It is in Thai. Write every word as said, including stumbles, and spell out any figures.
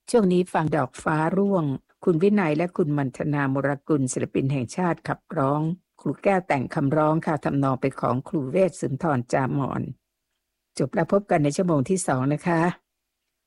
ช่วงนี้ฟังดอกฟ้าร่วงคุณวินัยและคุณมัณฑนามุรกุลศิลปินแห่งชาติขับร้องครูแก้วแต่งคำร้องค่ะทำนองเป็นของครูเวชสุนทรจามอนจบแล้วพบกันในชั่วโมงที่สองนะคะ